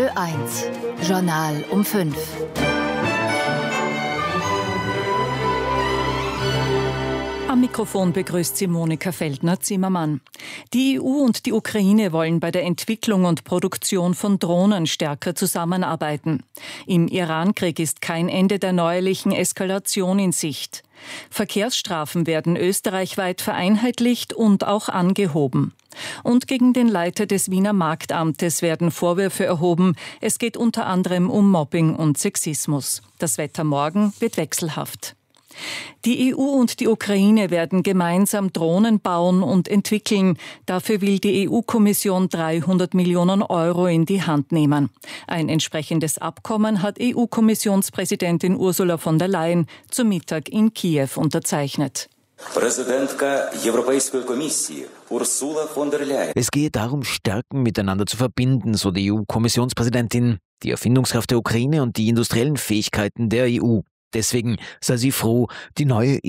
Ö1 Journal um 5. Am Mikrofon begrüßt sie Monika Feldner-Zimmermann. Die EU und die Ukraine wollen bei der Entwicklung und Produktion von Drohnen stärker zusammenarbeiten. Im Irankrieg ist kein Ende der neuerlichen Eskalation in Sicht. Verkehrsstrafen werden österreichweit vereinheitlicht und auch angehoben. Und gegen den Leiter des Wiener Marktamtes werden Vorwürfe erhoben. Es geht unter anderem um Mobbing und Sexismus. Das Wetter morgen wird wechselhaft. Die EU und die Ukraine werden gemeinsam Drohnen bauen und entwickeln. Dafür will die EU-Kommission 300 Millionen Euro in die Hand nehmen. Ein entsprechendes Abkommen hat EU-Kommissionspräsidentin Ursula von der Leyen zum Mittag in Kiew unterzeichnet. Es gehe darum, Stärken miteinander zu verbinden, so die EU-Kommissionspräsidentin, die Erfindungskraft der Ukraine und die industriellen Fähigkeiten der EU. Deswegen sei sie froh, die neue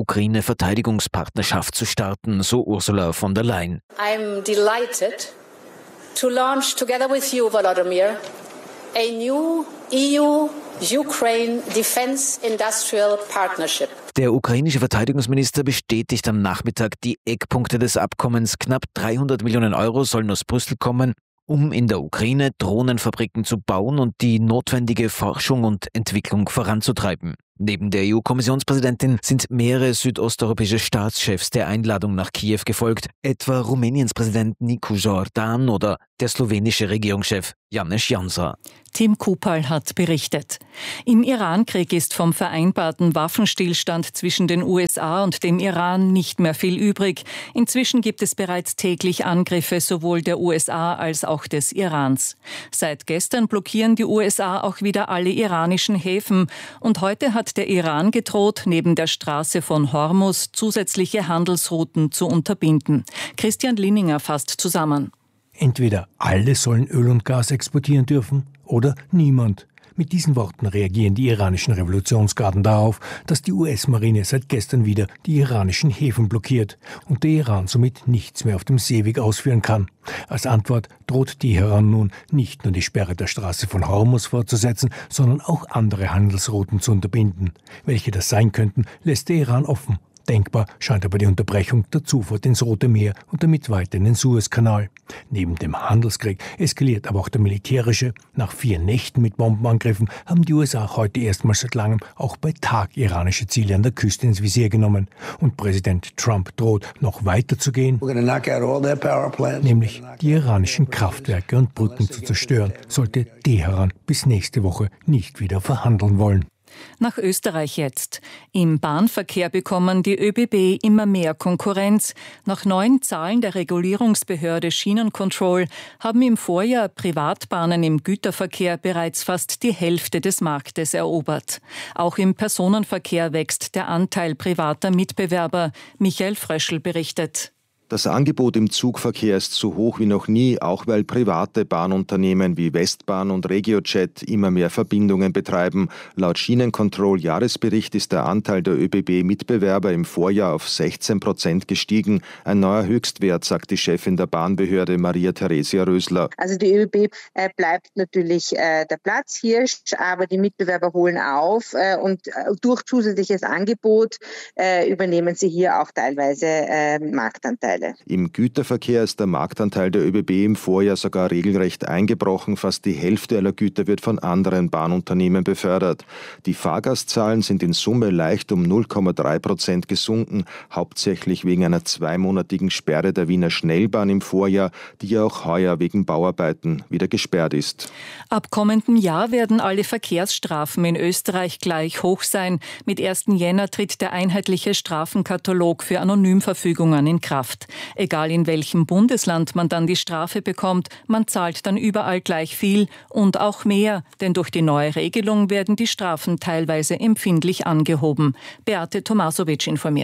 EU-Ukraine-Verteidigungspartnerschaft zu starten, so Ursula von der Leyen. I'm delighted to launch together with you, Volodymyr, a new EU-Ukraine Defense Industrial Partnership. Der ukrainische Verteidigungsminister bestätigt am Nachmittag die Eckpunkte des Abkommens. Knapp 300 Millionen Euro sollen aus Brüssel kommen, um in der Ukraine Drohnenfabriken zu bauen und die notwendige Forschung und Entwicklung voranzutreiben. Neben der EU-Kommissionspräsidentin sind mehrere südosteuropäische Staatschefs der Einladung nach Kiew gefolgt, etwa Rumäniens Präsident Nicu Jordan oder der slowenische Regierungschef Janez Janša. Tim Kupal hat berichtet. Im Irankrieg ist vom vereinbarten Waffenstillstand zwischen den USA und dem Iran nicht mehr viel übrig. Inzwischen gibt es bereits täglich Angriffe sowohl der USA als auch des Irans. Seit gestern blockieren die USA auch wieder alle iranischen Häfen. Und heute hat der Iran gedroht, neben der Straße von Hormuz zusätzliche Handelsrouten zu unterbinden. Christian Linninger fasst zusammen. Entweder alle sollen Öl und Gas exportieren dürfen oder niemand. Mit diesen Worten reagieren die iranischen Revolutionsgarden darauf, dass die US-Marine seit gestern wieder die iranischen Häfen blockiert und der Iran somit nichts mehr auf dem Seeweg ausführen kann. Als Antwort droht Teheran nun nicht nur die Sperre der Straße von Hormuz fortzusetzen, sondern auch andere Handelsrouten zu unterbinden. Welche das sein könnten, lässt der Iran offen. Denkbar scheint aber die Unterbrechung der Zufuhr ins Rote Meer und damit weiter in den Suezkanal. Neben dem Handelskrieg eskaliert aber auch der militärische. Nach 4 Nächten mit Bombenangriffen haben die USA heute erstmals seit langem auch bei Tag iranische Ziele an der Küste ins Visier genommen. Und Präsident Trump droht, noch weiter zu gehen, nämlich die iranischen Kraftwerke und Brücken zu zerstören, sollte Teheran bis nächste Woche nicht wieder verhandeln wollen. Nach Österreich jetzt. Im Bahnverkehr bekommen die ÖBB immer mehr Konkurrenz. Nach neuen Zahlen der Regulierungsbehörde Schienencontrol haben im Vorjahr Privatbahnen im Güterverkehr bereits fast die Hälfte des Marktes erobert. Auch im Personenverkehr wächst der Anteil privater Mitbewerber. Michael Fröschl berichtet. Das Angebot im Zugverkehr ist so hoch wie noch nie, auch weil private Bahnunternehmen wie Westbahn und RegioJet immer mehr Verbindungen betreiben. Laut Schienencontrol-Jahresbericht ist der Anteil der ÖBB-Mitbewerber im Vorjahr auf 16% gestiegen. Ein neuer Höchstwert, sagt die Chefin der Bahnbehörde Maria Theresia Rösler. Also die ÖBB bleibt natürlich der Platzhirsch, aber die Mitbewerber holen auf und durch zusätzliches Angebot übernehmen sie hier auch teilweise Marktanteile. Im Güterverkehr ist der Marktanteil der ÖBB im Vorjahr sogar regelrecht eingebrochen. Fast die Hälfte aller Güter wird von anderen Bahnunternehmen befördert. Die Fahrgastzahlen sind in Summe leicht um 0,3% gesunken, hauptsächlich wegen einer 2-monatigen Sperre der Wiener Schnellbahn im Vorjahr, die ja auch heuer wegen Bauarbeiten wieder gesperrt ist. Ab kommendem Jahr werden alle Verkehrsstrafen in Österreich gleich hoch sein. Mit 1. Jänner tritt der einheitliche Strafenkatalog für Anonymverfügungen in Kraft. Egal in welchem Bundesland man dann die Strafe bekommt, man zahlt dann überall gleich viel und auch mehr, denn durch die neue Regelung werden die Strafen teilweise empfindlich angehoben. Beate Tomasovic informiert.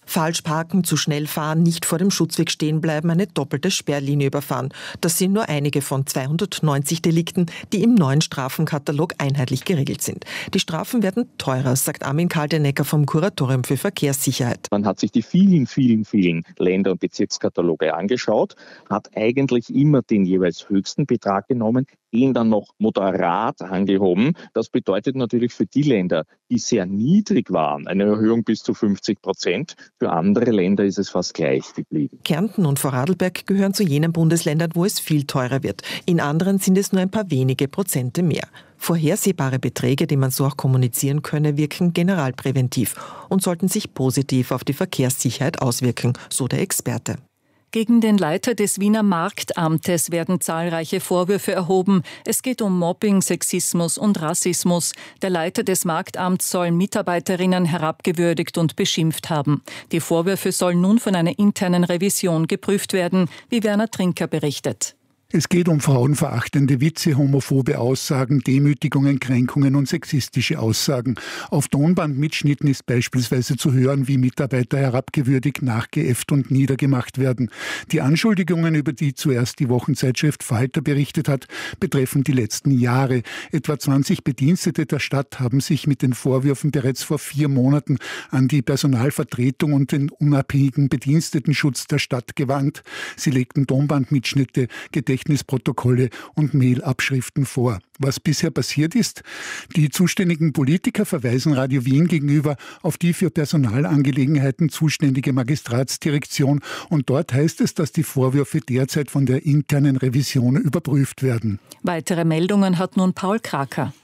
Falsch parken, zu schnell fahren, nicht vor dem Schutzweg stehen bleiben, eine doppelte Sperrlinie überfahren. Das sind nur einige von 290 Delikten, die im neuen Strafenkatalog einheitlich geregelt sind. Die Strafen werden teurer, sagt Armin Kaldenecker vom Kuratorium für Verkehrssicherheit. Man hat sich die vielen Länder- und Bezirkskataloge angeschaut, hat eigentlich immer den jeweils höchsten Betrag genommen, ihn dann noch moderat angehoben. Das bedeutet natürlich für die Länder, die sehr niedrig waren, eine Erhöhung bis zu 50%. Für andere Länder ist es fast gleich geblieben. Kärnten und Vorarlberg gehören zu jenen Bundesländern, wo es viel teurer wird. In anderen sind es nur ein paar wenige Prozente mehr. Vorhersehbare Beträge, die man so auch kommunizieren könne, wirken generalpräventiv und sollten sich positiv auf die Verkehrssicherheit auswirken, so der Experte. Gegen den Leiter des Wiener Marktamtes werden zahlreiche Vorwürfe erhoben. Es geht um Mobbing, Sexismus und Rassismus. Der Leiter des Marktamts soll Mitarbeiterinnen herabgewürdigt und beschimpft haben. Die Vorwürfe sollen nun von einer internen Revision geprüft werden, wie Werner Trinker berichtet. Es geht um frauenverachtende Witze, homophobe Aussagen, Demütigungen, Kränkungen und sexistische Aussagen. Auf Tonbandmitschnitten ist beispielsweise zu hören, wie Mitarbeiter herabgewürdigt, nachgeäfft und niedergemacht werden. Die Anschuldigungen, über die zuerst die Wochenzeitschrift Falter berichtet hat, betreffen die letzten Jahre. Etwa 20 Bedienstete der Stadt haben sich mit den Vorwürfen bereits vor 4 Monaten an die Personalvertretung und den unabhängigen Bedienstetenschutz der Stadt gewandt. Sie legten Tonbandmitschnitte, Gedächtnisprotokolle und Mailabschriften vor. Was bisher passiert ist? Die zuständigen Politiker verweisen Radio Wien gegenüber auf die für Personalangelegenheiten zuständige Magistratsdirektion und dort heißt es, dass die Vorwürfe derzeit von der internen Revision überprüft werden. Weitere Meldungen hat nun Paul Kraker.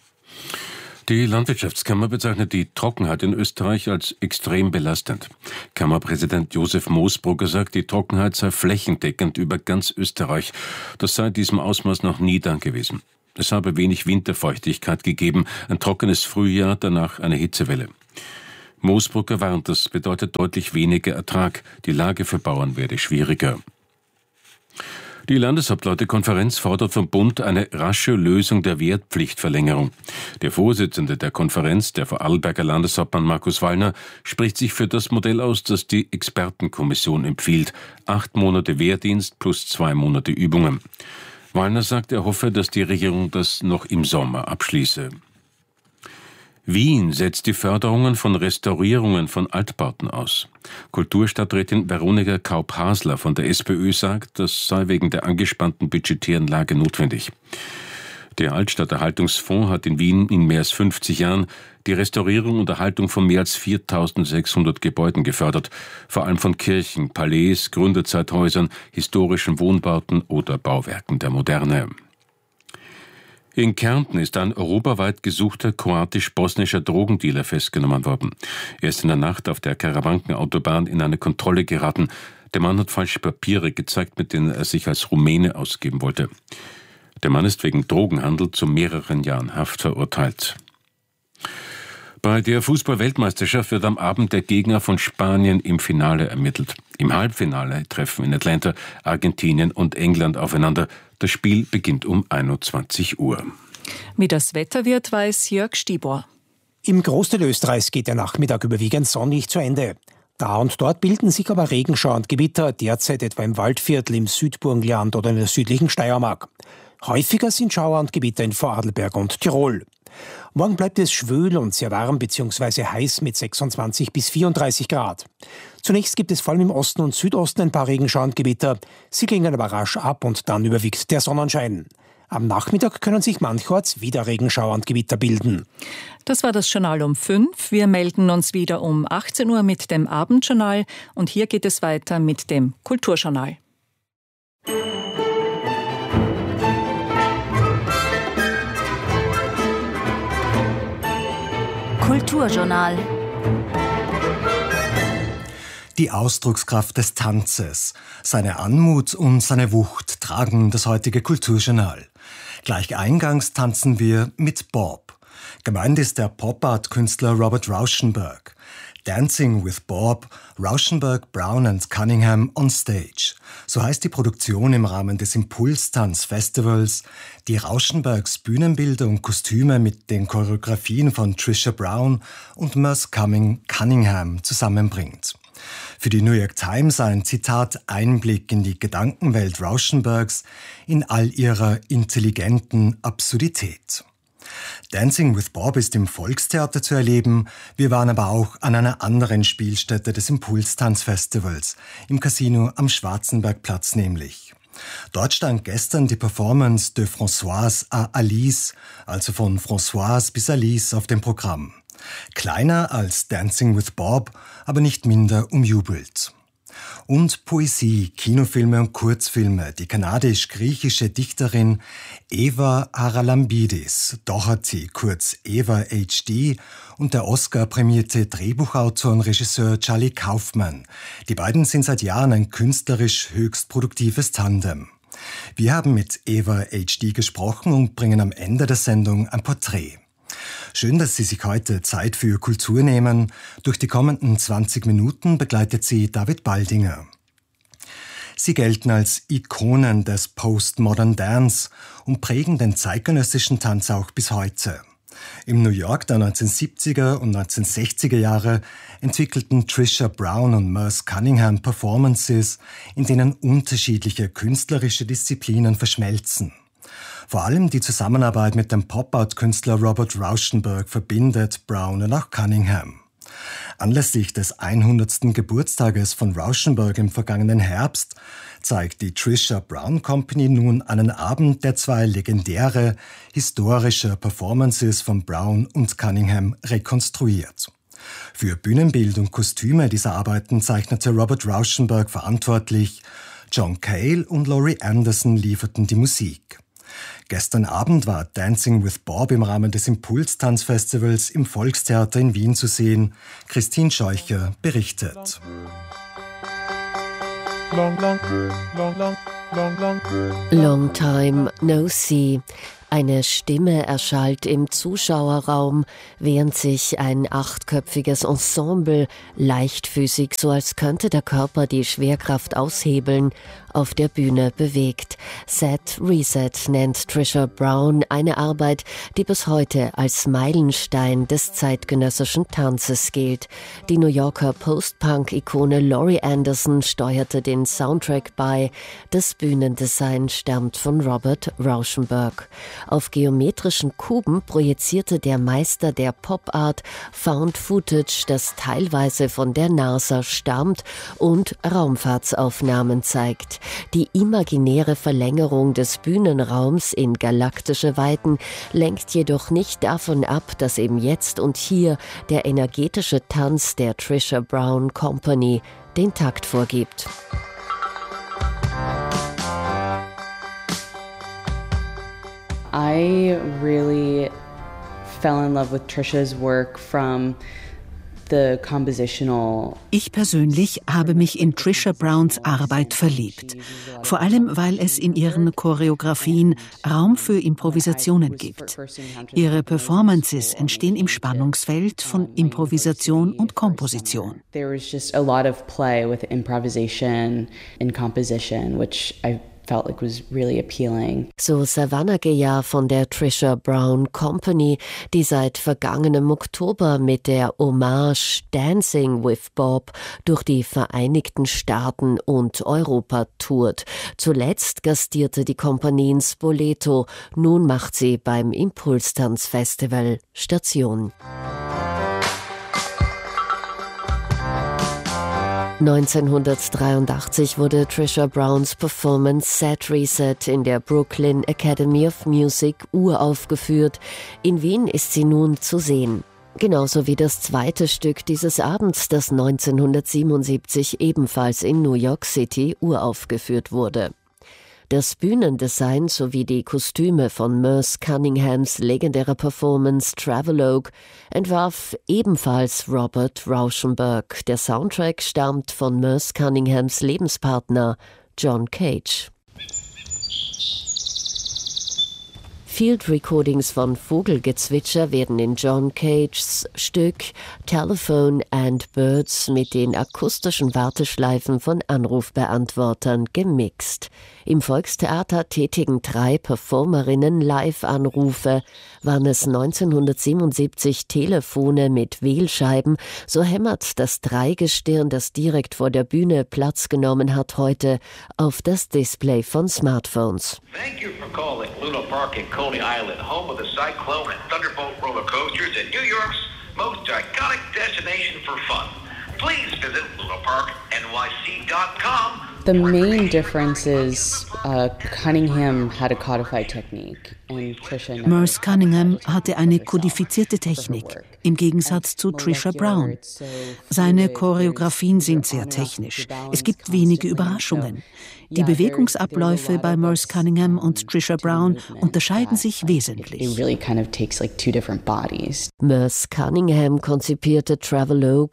Die Landwirtschaftskammer bezeichnet die Trockenheit in Österreich als extrem belastend. Kammerpräsident Josef Moosbrugger sagt, die Trockenheit sei flächendeckend über ganz Österreich. Das sei in diesem Ausmaß noch nie da gewesen. Es habe wenig Winterfeuchtigkeit gegeben, ein trockenes Frühjahr, danach eine Hitzewelle. Moosbrugger warnt, das bedeutet deutlich weniger Ertrag. Die Lage für Bauern werde schwieriger. Die Landeshauptleutekonferenz fordert vom Bund eine rasche Lösung der Wehrpflichtverlängerung. Der Vorsitzende der Konferenz, der Vorarlberger Landeshauptmann Markus Wallner, spricht sich für das Modell aus, das die Expertenkommission empfiehlt. 8 Monate Wehrdienst plus 2 Monate Übungen. Wallner sagt, er hoffe, dass die Regierung das noch im Sommer abschließe. Wien setzt die Förderungen von Restaurierungen von Altbauten aus. Kulturstadträtin Veronika Kaup-Hasler von der SPÖ sagt, das sei wegen der angespannten budgetären Lage notwendig. Der Altstadterhaltungsfonds hat in Wien in mehr als 50 Jahren die Restaurierung und Erhaltung von mehr als 4.600 Gebäuden gefördert, vor allem von Kirchen, Palais, Gründerzeithäusern, historischen Wohnbauten oder Bauwerken der Moderne. In Kärnten ist ein europaweit gesuchter kroatisch-bosnischer Drogendealer festgenommen worden. Er ist in der Nacht auf der Karawankenautobahn in eine Kontrolle geraten. Der Mann hat falsche Papiere gezeigt, mit denen er sich als Rumäne ausgeben wollte. Der Mann ist wegen Drogenhandel zu mehreren Jahren Haft verurteilt. Bei der Fußball-Weltmeisterschaft wird am Abend der Gegner von Spanien im Finale ermittelt. Im Halbfinale treffen in Atlanta Argentinien und England aufeinander. Das Spiel beginnt um 21 Uhr. Wie das Wetter wird, weiß Jörg Stibor. Im Großteil Österreichs geht der Nachmittag überwiegend sonnig zu Ende. Da und dort bilden sich aber Regenschauer und Gewitter, derzeit etwa im Waldviertel, im Südburgenland oder in der südlichen Steiermark. Häufiger sind Schauer und Gewitter in Vorarlberg und Tirol. Morgen bleibt es schwül und sehr warm bzw. heiß mit 26 bis 34 Grad. Zunächst gibt es vor allem im Osten und Südosten ein paar Regenschauer und Gewitter. Sie klingen aber rasch ab und dann überwiegt der Sonnenschein. Am Nachmittag können sich mancherorts wieder Regenschauer und Gewitter bilden. Das war das Journal um 5. Wir melden uns wieder um 18 Uhr mit dem Abendjournal und hier geht es weiter mit dem Kulturjournal. Kulturjournal. Die Ausdruckskraft des Tanzes, seine Anmut und seine Wucht tragen das heutige Kulturjournal. Gleich eingangs tanzen wir mit Bob. Gemeint ist der Pop-Art-Künstler Robert Rauschenberg. Dancing with Bob, Rauschenberg, Brown and Cunningham on Stage. So heißt die Produktion im Rahmen des Impulstanz-Festivals, die Rauschenbergs Bühnenbilder und Kostüme mit den Choreografien von Trisha Brown und Merce Cunningham zusammenbringt. Für die New York Times ein Zitat Einblick in die Gedankenwelt Rauschenbergs in all ihrer intelligenten Absurdität. Dancing with Bob ist im Volkstheater zu erleben. Wir waren aber auch an einer anderen Spielstätte des Impulstanzfestivals, im Casino am Schwarzenbergplatz nämlich. Dort stand gestern die Performance de Françoise à Alice, also von Françoise bis Alice, auf dem Programm. Kleiner als Dancing with Bob, aber nicht minder umjubelt. Und Poesie, Kinofilme und Kurzfilme. Die kanadisch-griechische Dichterin Eva Haralambidis, Doherty, kurz Eva HD, und der Oscar-prämierte Drehbuchautor und Regisseur Charlie Kaufman. Die beiden sind seit Jahren ein künstlerisch höchst produktives Tandem. Wir haben mit Eva HD gesprochen und bringen am Ende der Sendung ein Porträt. Schön, dass Sie sich heute Zeit für Kultur nehmen. Durch die kommenden 20 Minuten begleitet Sie David Baldinger. Sie gelten als Ikonen des Postmodern Dance und prägen den zeitgenössischen Tanz auch bis heute. Im New York der 1970er und 1960er Jahre entwickelten Trisha Brown und Merce Cunningham Performances, in denen unterschiedliche künstlerische Disziplinen verschmelzen. Vor allem die Zusammenarbeit mit dem Pop-Art-Künstler Robert Rauschenberg verbindet Brown und auch Cunningham. Anlässlich des 100. Geburtstages von Rauschenberg im vergangenen Herbst zeigt die Trisha Brown Company nun einen Abend, der zwei legendäre, historische Performances von Brown und Cunningham rekonstruiert. Für Bühnenbild und Kostüme dieser Arbeiten zeichnete Robert Rauschenberg verantwortlich. John Cale und Laurie Anderson lieferten die Musik. Gestern Abend war Dancing with Bob im Rahmen des Impulstanzfestivals im Volkstheater in Wien zu sehen. Christine Scheucher berichtet. Long time no see. Eine Stimme erschallt im Zuschauerraum, während sich ein 8-köpfiges Ensemble leichtfüßig, so als könnte der Körper die Schwerkraft aushebeln, auf der Bühne bewegt. Set Reset nennt Trisha Brown eine Arbeit, die bis heute als Meilenstein des zeitgenössischen Tanzes gilt. Die New Yorker Post-Punk-Ikone Laurie Anderson steuerte den Soundtrack bei. Das Bühnendesign stammt von Robert Rauschenberg. Auf geometrischen Kuben projizierte der Meister der Pop-Art Found Footage, das teilweise von der NASA stammt und Raumfahrtsaufnahmen zeigt. Die imaginäre Verlängerung des Bühnenraums in galaktische Weiten lenkt jedoch nicht davon ab, dass eben jetzt und hier der energetische Tanz der Trisha Brown Company den Takt vorgibt. I really fell in love with Trisha's work from the compositional. Ich persönlich habe mich in Trisha Browns Arbeit verliebt. Vor allem, weil es in ihren Choreografien Raum für Improvisationen gibt. Ihre Performances entstehen im Spannungsfeld von Improvisation und Komposition. There was just a lot of play with improvisation and composition, which I felt like was really appealing. So Savannah Geyer von der Trisha Brown Company, die seit vergangenem Oktober mit der Hommage Dancing with Bob durch die Vereinigten Staaten und Europa tourt. Zuletzt gastierte die Kompanie in Spoleto, nun macht sie beim Impulstanzfestival Station. 1983 wurde Trisha Browns Performance Set Reset in der Brooklyn Academy of Music uraufgeführt. In Wien ist sie nun zu sehen. Genauso wie das zweite Stück dieses Abends, das 1977 ebenfalls in New York City uraufgeführt wurde. Das Bühnendesign sowie die Kostüme von Merce Cunninghams legendärer Performance Travelogue entwarf ebenfalls Robert Rauschenberg. Der Soundtrack stammt von Merce Cunninghams Lebenspartner John Cage. Field Recordings von Vogelgezwitscher werden in John Cages Stück Telephone and Birds mit den akustischen Warteschleifen von Anrufbeantwortern gemixt. Im Volkstheater tätigen 3 Performerinnen Live-Anrufe. Waren es 1977 Telefone mit Wählscheiben, so hämmert das Dreigestirn, das direkt vor der Bühne Platz genommen hat, heute auf das Display von Smartphones. Thank you for calling Luna Park in Coney Island, home of the Cyclone and Thunderbolt roller coasters and New York's most iconic destination for fun. Please visit lunaparknyc.com. The main difference is Cunningham had a codified technique and Trisha never. Merce Cunningham hatte eine kodifizierte Technik, im Gegensatz zu Trisha Brown. Seine Choreografien sind sehr technisch. Es gibt wenige Überraschungen. Die Bewegungsabläufe bei Merce Cunningham und Trisha Brown unterscheiden sich wesentlich. It really kind of takes like 2 different bodies. Merce Cunningham konzipierte Travelogue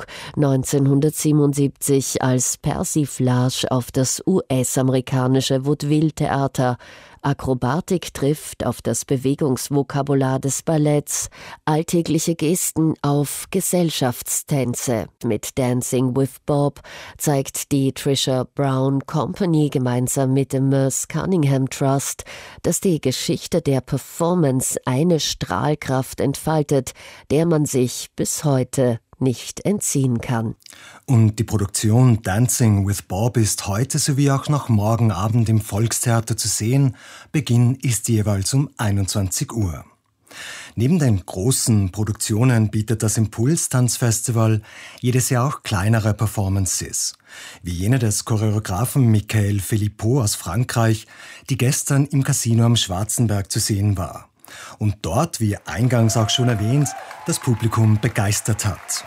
1977 als Persiflage auf das US-amerikanische Vaudeville-Theater. Akrobatik trifft auf das Bewegungsvokabular des Balletts, alltägliche Gesten auf Gesellschaftstänze. Mit Dancing with Bob zeigt die Trisha Brown Company gemeinsam mit dem Merce Cunningham Trust, dass die Geschichte der Performance eine Strahlkraft entfaltet, der man sich bis heute nicht entziehen kann. Und die Produktion Dancing with Bob ist heute sowie auch noch morgen Abend im Volkstheater zu sehen. Beginn ist jeweils um 21 Uhr. Neben den großen Produktionen bietet das Impuls-Tanzfestival jedes Jahr auch kleinere Performances, wie jene des Choreografen Michael Philippot aus Frankreich, die gestern im Casino am Schwarzenberg zu sehen war. Und dort, wie eingangs auch schon erwähnt, das Publikum begeistert hat.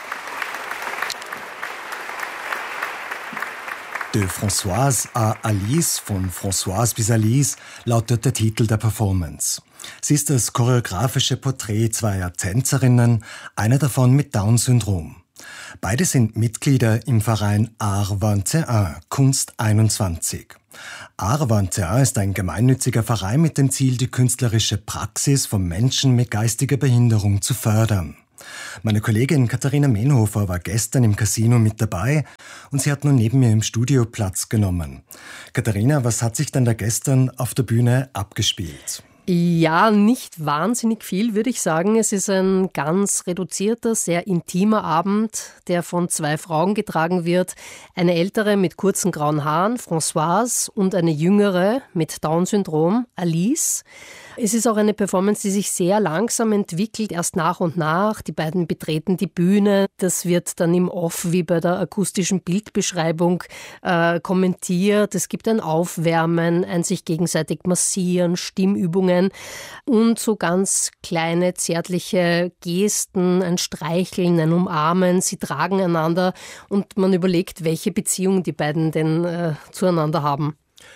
De Françoise à Alice, von Françoise bis Alice, lautet der Titel der Performance. Sie ist das choreografische Porträt zweier Tänzerinnen, einer davon mit Down-Syndrom. Beide sind Mitglieder im Verein Art 21, Kunst 21. Art 21 ist ein gemeinnütziger Verein mit dem Ziel, die künstlerische Praxis von Menschen mit geistiger Behinderung zu fördern. Meine Kollegin Katharina Menhofer war gestern im Casino mit dabei und sie hat nun neben mir im Studio Platz genommen. Katharina, was hat sich denn da gestern auf der Bühne abgespielt? Ja, nicht wahnsinnig viel, würde ich sagen. Es ist ein ganz reduzierter, sehr intimer Abend, der von 2 Frauen getragen wird. Eine ältere mit kurzen grauen Haaren, Françoise, und eine jüngere mit Down-Syndrom, Alice. Es ist auch eine Performance, die sich sehr langsam entwickelt, erst nach und nach. Die beiden betreten die Bühne. Das wird dann im Off wie bei der akustischen Bildbeschreibung kommentiert. Es gibt ein Aufwärmen, ein sich gegenseitig massieren, Stimmübungen und so ganz kleine zärtliche Gesten, ein Streicheln, ein Umarmen. Sie tragen einander und man überlegt, welche Beziehung die beiden denn zueinander haben.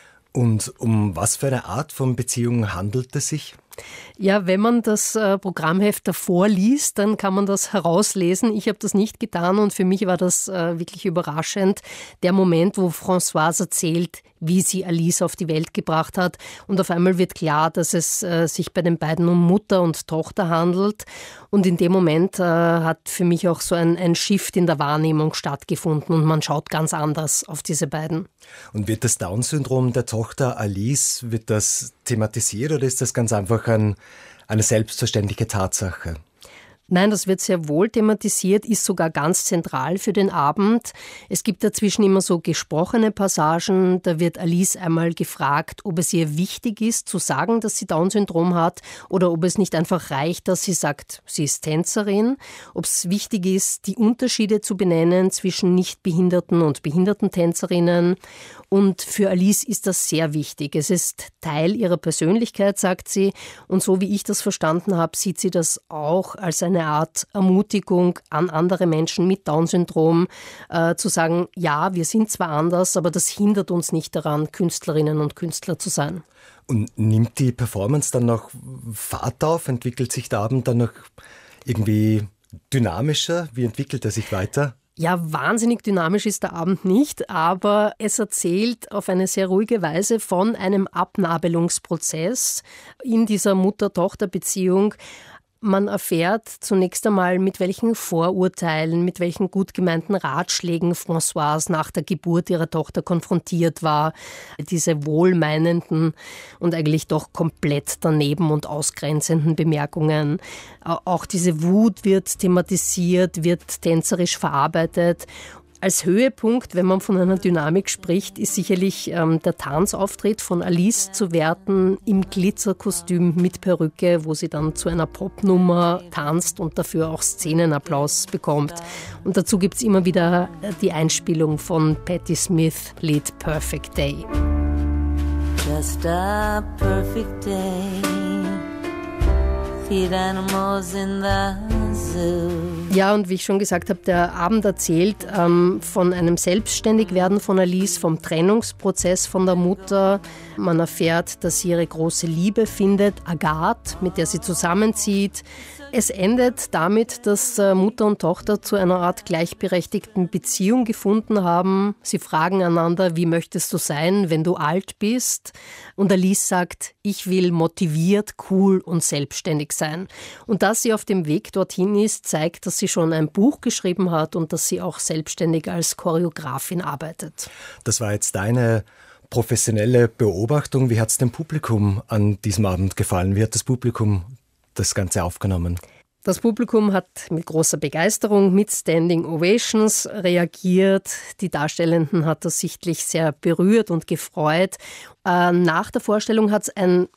Und um was für eine Art von Beziehung handelt es sich? Ja, wenn man das Programmheft davor liest, dann kann man das herauslesen. Ich habe das nicht getan und für mich war das wirklich überraschend. Der Moment, wo Françoise erzählt, wie sie Alice auf die Welt gebracht hat. Und auf einmal wird klar, dass es sich bei den beiden um Mutter und Tochter handelt. Und in dem Moment hat für mich auch so ein Shift in der Wahrnehmung stattgefunden und man schaut ganz anders auf diese beiden. Und wird das Down-Syndrom der Tochter Alice, wird das thematisiert oder ist das ganz einfach eine selbstverständliche Tatsache? Nein, das wird sehr wohl thematisiert, ist sogar ganz zentral für den Abend. Es gibt dazwischen immer so gesprochene Passagen. Da wird Alice einmal gefragt, ob es ihr wichtig ist, zu sagen, dass sie Down-Syndrom hat oder ob es nicht einfach reicht, dass sie sagt, sie ist Tänzerin. Ob es wichtig ist, die Unterschiede zu benennen zwischen nichtbehinderten und behinderten Tänzerinnen. Und für Alice ist das sehr wichtig. Es ist Teil ihrer Persönlichkeit, sagt sie. Und so wie ich das verstanden habe, sieht sie das auch als eine Art Ermutigung an andere Menschen mit Down-Syndrom, zu sagen, ja, wir sind zwar anders, aber das hindert uns nicht daran, Künstlerinnen und Künstler zu sein. Und nimmt die Performance dann noch Fahrt auf? Entwickelt sich der Abend dann noch irgendwie dynamischer? Wie entwickelt er sich weiter? Ja, wahnsinnig dynamisch ist der Abend nicht, aber es erzählt auf eine sehr ruhige Weise von einem Abnabelungsprozess in dieser Mutter-Tochter-Beziehung. Man erfährt zunächst einmal, mit welchen Vorurteilen, mit welchen gut gemeinten Ratschlägen Françoise nach der Geburt ihrer Tochter konfrontiert war. Diese wohlmeinenden und eigentlich doch komplett daneben und ausgrenzenden Bemerkungen. Auch diese Wut wird thematisiert, wird tänzerisch verarbeitet. Als Höhepunkt, wenn man von einer Dynamik spricht, ist sicherlich der Tanzauftritt von Alice zu werten im Glitzerkostüm mit Perücke, wo sie dann zu einer Popnummer tanzt und dafür auch Szenenapplaus bekommt. Und dazu gibt es immer wieder die Einspielung von Patti Smith, Lied Perfect Day. Just a perfect day. Feed animals in the zoo. Ja, und wie ich schon gesagt habe, der Abend erzählt von einem Selbstständigwerden von Alice, vom Trennungsprozess von der Mutter. Man erfährt, dass sie ihre große Liebe findet, Agathe, mit der sie zusammenzieht. Es endet damit, dass Mutter und Tochter zu einer Art gleichberechtigten Beziehung gefunden haben. Sie fragen einander, wie möchtest du sein, wenn du alt bist? Und Alice sagt, ich will motiviert, cool und selbstständig sein. Und dass sie auf dem Weg dorthin ist, zeigt, dass sie schon ein Buch geschrieben hat und dass sie auch selbstständig als Choreografin arbeitet. Das war jetzt deine professionelle Beobachtung. Wie hat es dem Publikum an diesem Abend gefallen? Wie hat das Publikum das Ganze aufgenommen? Das Publikum hat mit großer Begeisterung, mit Standing Ovations reagiert. Die Darstellenden hat das sichtlich sehr berührt und gefreut. Nach der Vorstellung hat es ein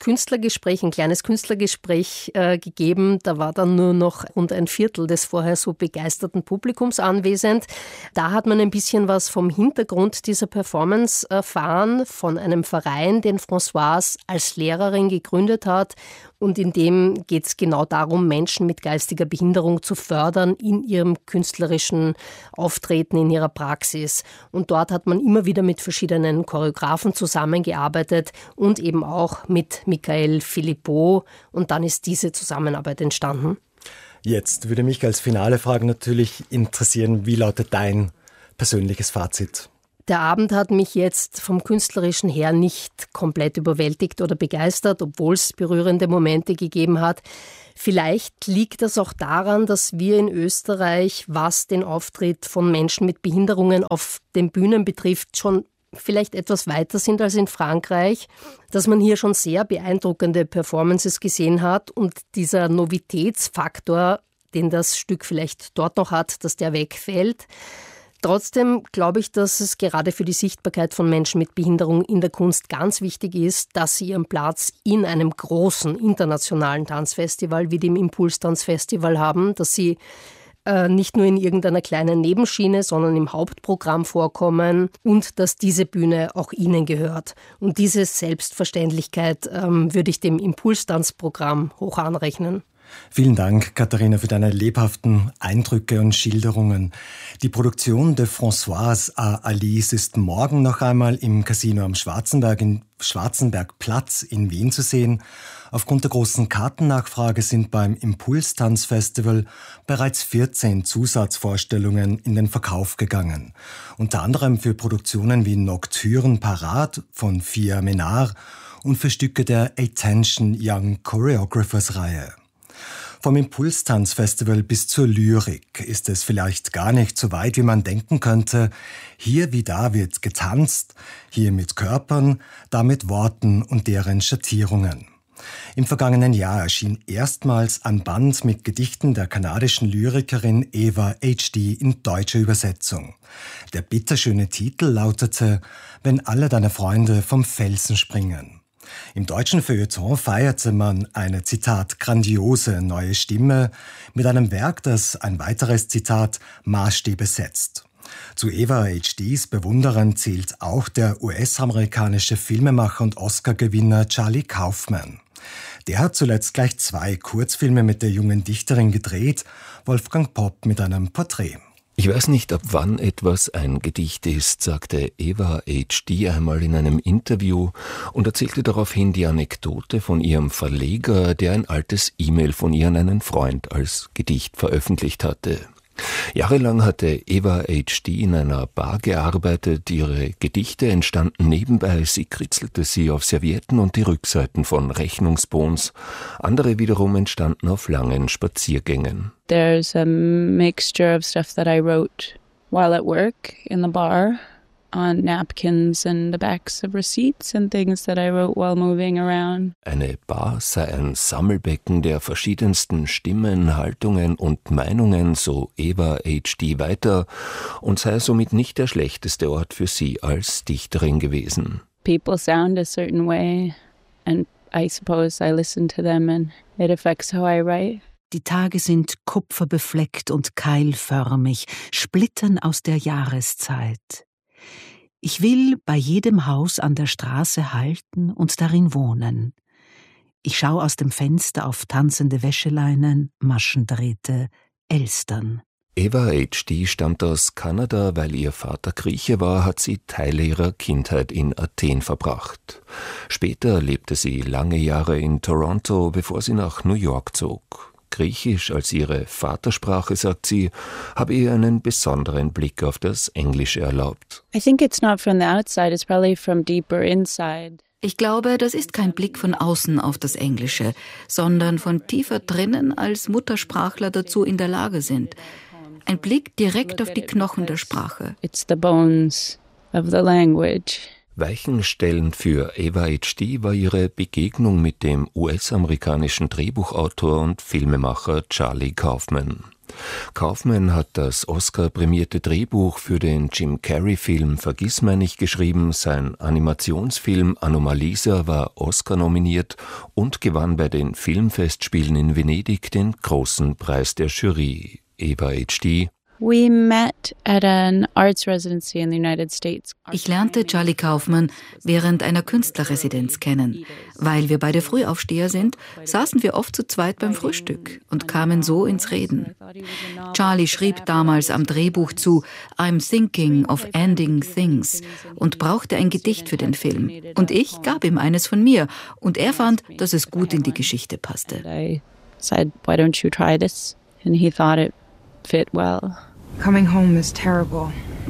kleines Künstlergespräch gegeben. Da war dann nur noch rund ein Viertel des vorher so begeisterten Publikums anwesend. Da hat man ein bisschen was vom Hintergrund dieser Performance erfahren, von einem Verein, den Françoise als Lehrerin gegründet hat. Und in dem geht es genau darum, Menschen mit geistiger Behinderung zu fördern in ihrem künstlerischen Auftreten, in ihrer Praxis. Und dort hat man immer wieder mit verschiedenen Choreografen zusammengearbeitet und eben auch mit Michael Philippot. Und dann ist diese Zusammenarbeit entstanden. Jetzt würde mich als finale Frage natürlich interessieren, wie lautet dein persönliches Fazit? Der Abend hat mich jetzt vom Künstlerischen her nicht komplett überwältigt oder begeistert, obwohl es berührende Momente gegeben hat. Vielleicht liegt das auch daran, dass wir in Österreich, was den Auftritt von Menschen mit Behinderungen auf den Bühnen betrifft, schon vielleicht etwas weiter sind als in Frankreich, dass man hier schon sehr beeindruckende Performances gesehen hat und dieser Novitätsfaktor, den das Stück vielleicht dort noch hat, dass der wegfällt. Trotzdem glaube ich, dass es gerade für die Sichtbarkeit von Menschen mit Behinderung in der Kunst ganz wichtig ist, dass sie ihren Platz in einem großen internationalen Tanzfestival wie dem Impulstanzfestival haben, dass sie nicht nur in irgendeiner kleinen Nebenschiene, sondern im Hauptprogramm vorkommen und dass diese Bühne auch ihnen gehört. Und diese Selbstverständlichkeit würde ich dem Impulstanzprogramm hoch anrechnen. Vielen Dank, Katharina, für deine lebhaften Eindrücke und Schilderungen. Die Produktion de Françoise à Alice ist morgen noch einmal im Casino am Schwarzenbergplatz in Wien zu sehen. Aufgrund der großen Kartennachfrage sind beim Impulstanzfestival bereits 14 Zusatzvorstellungen in den Verkauf gegangen. Unter anderem für Produktionen wie Nocturne Parade von Fia Menard und für Stücke der Attention Young Choreographers Reihe. Vom Impulstanzfestival bis zur Lyrik ist es vielleicht gar nicht so weit, wie man denken könnte. Hier wie da wird getanzt, hier mit Körpern, da mit Worten und deren Schattierungen. Im vergangenen Jahr erschien erstmals ein Band mit Gedichten der kanadischen Lyrikerin Eva H.D. in deutscher Übersetzung. Der bitterschöne Titel lautete »Wenn alle deine Freunde vom Felsen springen«. Im deutschen Feuilleton feierte man eine, Zitat, grandiose neue Stimme mit einem Werk, das ein weiteres, Zitat, Maßstäbe setzt. Zu Eva H.D.s Bewunderern zählt auch der US-amerikanische Filmemacher und Oscar-Gewinner Charlie Kaufman. Der hat zuletzt gleich 2 Kurzfilme mit der jungen Dichterin gedreht, Wolfgang Popp mit einem Porträt. Ich weiß nicht, ab wann etwas ein Gedicht ist, sagte Eva H.D. einmal in einem Interview und erzählte daraufhin die Anekdote von ihrem Verleger, der ein altes E-Mail von ihr an einen Freund als Gedicht veröffentlicht hatte. Jahrelang hatte Eva H.D. in einer Bar gearbeitet. Ihre Gedichte entstanden nebenbei. Sie kritzelte sie auf Servietten und die Rückseiten von Rechnungsbons. Andere wiederum entstanden auf langen Spaziergängen. There's a mixture of stuff that I wrote while at work in the bar, on napkins and the backs of receipts and things that I wrote while moving around. Eine Bar sei ein Sammelbecken der verschiedensten Stimmen, Haltungen und Meinungen, so Eva H.D. weiter, und sei somit nicht der schlechteste Ort für sie als Dichterin gewesen. People sound a certain way and I suppose I listen to them and it affects how I write. Die Tage sind kupferbefleckt und keilförmig, Splittern aus der Jahreszeit. Ich will bei jedem Haus an der Straße halten und darin wohnen. Ich schaue aus dem Fenster auf tanzende Wäscheleinen, Maschendrähte, Elstern. Eva H.D. stammt aus Kanada. Weil ihr Vater Grieche war, hat sie Teile ihrer Kindheit in Athen verbracht. Später lebte sie lange Jahre in Toronto, bevor sie nach New York zog. Griechisch als ihre Vatersprache, sagt sie, habe ihr einen besonderen Blick auf das Englische erlaubt. I think it's not from the outside, it's probably from deeper inside. Ich glaube, das ist kein Blick von außen auf das Englische, sondern von tiefer drinnen, als Muttersprachler dazu in der Lage sind. Ein Blick direkt auf die Knochen der Sprache. It's the bones of the language. Weichenstellend für Eva H.D. war ihre Begegnung mit dem US-amerikanischen Drehbuchautor und Filmemacher Charlie Kaufman. Kaufman hat das Oscar-prämierte Drehbuch für den Jim Carrey-Film Vergissmeinnicht geschrieben. Sein Animationsfilm Anomalisa war Oscar nominiert und gewann bei den Filmfestspielen in Venedig den großen Preis der Jury. Eva H.D. We met at an arts residency in the United States. Ich lernte Charlie Kaufman während einer Künstlerresidenz kennen. Weil wir beide Frühaufsteher sind, saßen wir oft zu zweit beim Frühstück und kamen so ins Reden. Charlie schrieb damals am Drehbuch zu I'm thinking of ending things und brauchte ein Gedicht für den Film. Und ich gab ihm eines von mir und er fand, dass es gut in die Geschichte passte. I said, why don't you try this? And he thought it fit well. Coming home is terrible.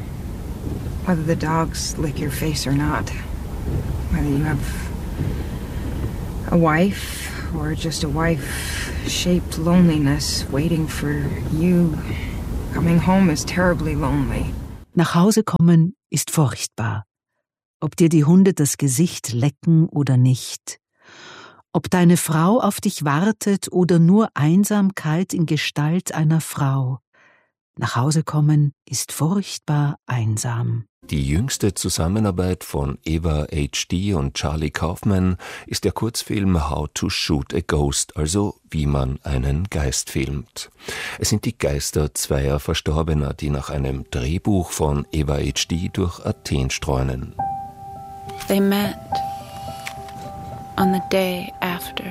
Whether the dogs lick your face or not. Whether you have a wife or just a wife-shaped loneliness waiting for you. Coming home is terribly lonely. Nach Hause kommen ist furchtbar. Ob dir die Hunde das Gesicht lecken oder nicht. Ob deine Frau auf dich wartet oder nur Einsamkeit in Gestalt einer Frau. Nach Hause kommen ist furchtbar einsam. Die jüngste Zusammenarbeit von Eva H.D. und Charlie Kaufman ist der Kurzfilm How to Shoot a Ghost, also wie man einen Geist filmt. Es sind die Geister zweier Verstorbener, die nach einem Drehbuch von Eva H.D. durch Athen streunen. They met on the day after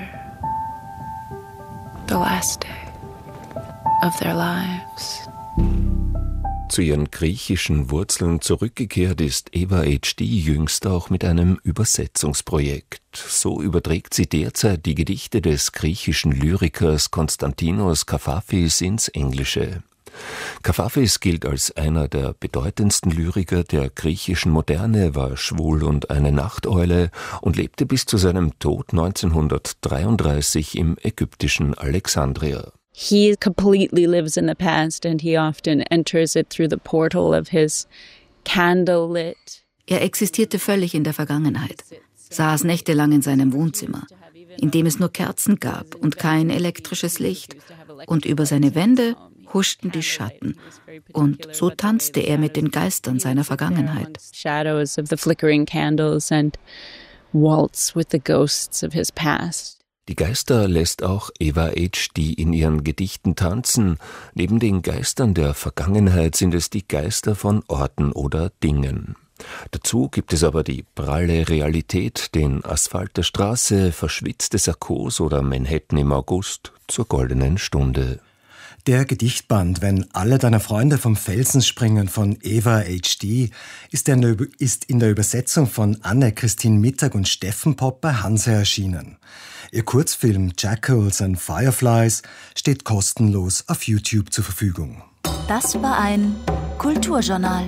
the last day of their lives. Zu ihren griechischen Wurzeln zurückgekehrt ist Eva H.D. jüngst auch mit einem Übersetzungsprojekt. So überträgt sie derzeit die Gedichte des griechischen Lyrikers Konstantinos Kafafis ins Englische. Kafafis gilt als einer der bedeutendsten Lyriker der griechischen Moderne, war schwul und eine Nachteule und lebte bis zu seinem Tod 1933 im ägyptischen Alexandria. He completely lives in the past and he often enters it through the portal of his candlelit. Er existierte völlig in der Vergangenheit, saß nächtelang in seinem Wohnzimmer, in dem es nur Kerzen gab und kein elektrisches Licht, und über seine Wände huschten die Schatten, und so tanzte er mit den Geistern seiner Vergangenheit. Shadows of the flickering candles and waltz with the ghosts of his past. Die Geister lässt auch Eva H.D. in ihren Gedichten tanzen. Neben den Geistern der Vergangenheit sind es die Geister von Orten oder Dingen. Dazu gibt es aber die pralle Realität, den Asphalt der Straße, verschwitzte Sakkos oder Manhattan im August zur goldenen Stunde. Der Gedichtband »Wenn alle deine Freunde vom Felsen springen« von Eva H.D. ist in der Übersetzung von Anne-Christine Mittag und Steffen Popp bei Hanse erschienen. Ihr Kurzfilm »Jackals and Fireflies« steht kostenlos auf YouTube zur Verfügung. Das war ein Kulturjournal.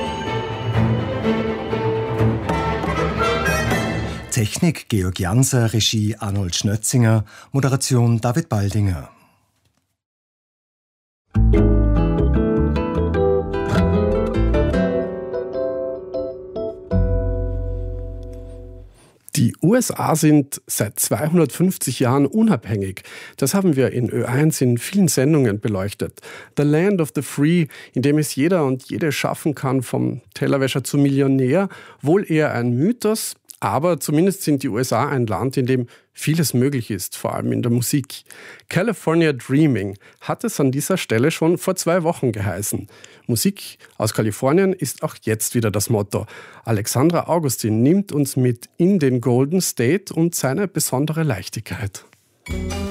Technik Georg Janser, Regie Arnold Schnötzinger, Moderation David Baldinger. Die USA sind seit 250 Jahren unabhängig. Das haben wir in Ö1 in vielen Sendungen beleuchtet. The Land of the Free, in dem es jeder und jede schaffen kann, vom Tellerwäscher zum Millionär, wohl eher ein Mythos, aber zumindest sind die USA ein Land, in dem vieles möglich ist, vor allem in der Musik. California Dreaming hat es an dieser Stelle schon vor 2 Wochen geheißen. Musik aus Kalifornien ist auch jetzt wieder das Motto. Alexandra Augustin nimmt uns mit in den Golden State und seine besondere Leichtigkeit.